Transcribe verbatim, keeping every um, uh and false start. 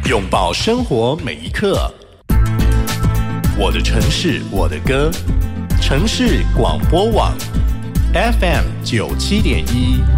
拥抱生活每一刻。我的城市，我的歌，城市广播网 F M 九七点一。